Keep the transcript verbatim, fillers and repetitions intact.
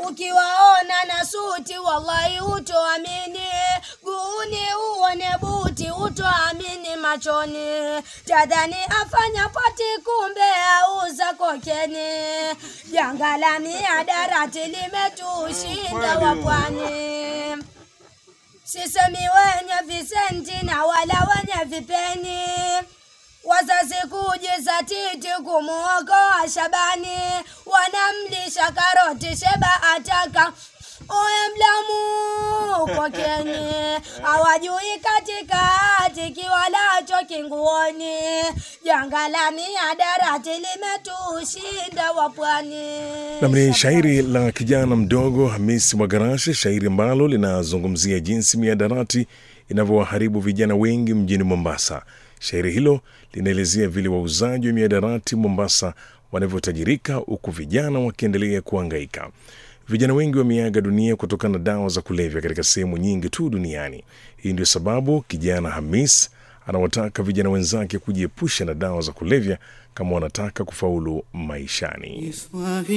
Ukiwaona na suti wallahi utoamini, guuni uone buti utoamini machoni, tadhani afanya pati kumbe auza kokeni, janga la mihadarati limetushinda wapwani. Sisemi wenye visenti na wala wenye vipeni, wazazi kujizatiti kumuokoa Shabani, wanamlisha karoti Sheba ataka oe mlamu kokeni, hawajui katikati kiwalacho kinguoni, janga la mihadarati limetushinda wapwani. Na ni shairi la kijana mdogo Hamisi Mwagarashe, shairi ambalo linazungumzia jinsi mihadarati inavyowaharibu vijana wengi mjini Mombasa. Shairi hilo linaelezea vile wauzaji wa mihadarati Mombasa wanavyotajirika huku vijana wakiendelea kuhangaika. Vijana wengi wameaga dunia kutokana na dawa za kulevya katika sehemu nyingi tu duniani. Hii ndio sababu kijana Hamis anawataka vijana wenzake kujiepusha na dawa za kulevya kama wanataka kufaulu maishani.